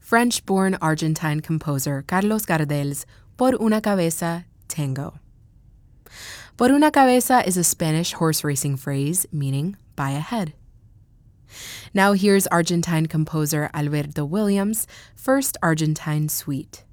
French-born Argentine composer Carlos Gardel's Por una cabeza, Tango. Por una cabeza is a Spanish horse racing phrase meaning by a head. Now here's Argentine composer Alberto Williams' first Argentine suite.